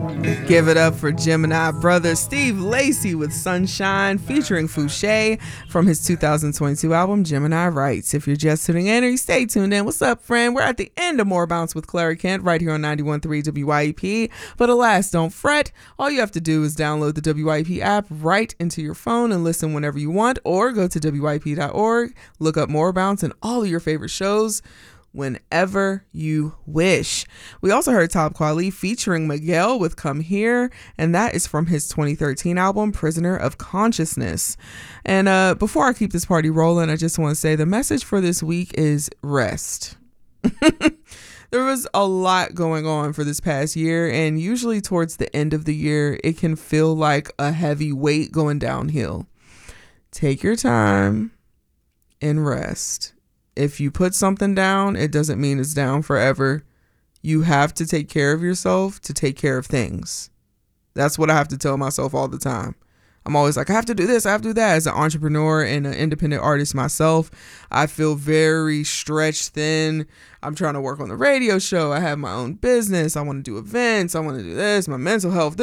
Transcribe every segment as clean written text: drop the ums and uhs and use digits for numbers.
Give it up for Gemini brother Steve Lacy with Sunshine featuring Fouché from his 2022 album Gemini Rights. If you're just tuning in or you stay tuned in, what's up, friend? We're at the end of More Bounce with Clara Kent right here on 91.3 WYEP. But alas, don't fret. All you have to do is download the WYEP app right into your phone and listen whenever you want, or go to WYEP.org, look up More Bounce and all of your favorite shows whenever you wish. We also heard Talib Kweli featuring Miguel with Come Here, and that is from his 2013 album Prisoner of Consciousness. And before I keep this party rolling, I just want to say the message for this week is rest. There was a lot going on for this past year, and usually towards the end of the year, it can feel like a heavy weight going downhill. Take your time and rest. If you put something down, it doesn't mean it's down forever. You have to take care of yourself to take care of things. That's what I have to tell myself all the time. I'm always like, I have to do this, I have to do that. As an entrepreneur and an independent artist myself, I feel very stretched thin. I'm trying to work on the radio show. I have my own business. I want to do events. I want to do this, my mental health.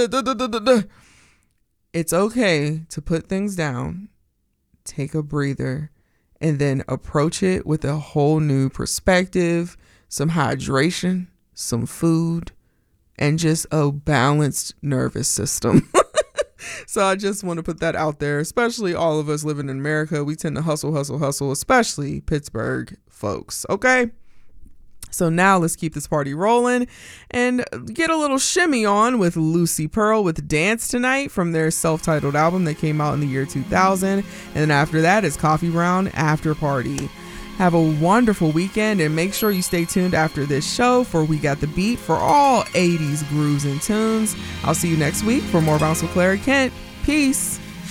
It's okay to put things down, take a breather, and then approach it with a whole new perspective, some hydration, some food, and just a balanced nervous system. So I just want to put that out there, especially all of us living in America. We tend to hustle, especially Pittsburgh folks, okay? So now let's keep this party rolling and get a little shimmy on with Lucy Pearl with Dance Tonight from their self-titled album that came out in the year 2000. And then after that is Coffee Brown After Party. Have a wonderful weekend and make sure you stay tuned after this show for We Got the Beat for all 80s grooves and tunes. I'll see you next week for More Bounce with Clara Kent. Peace.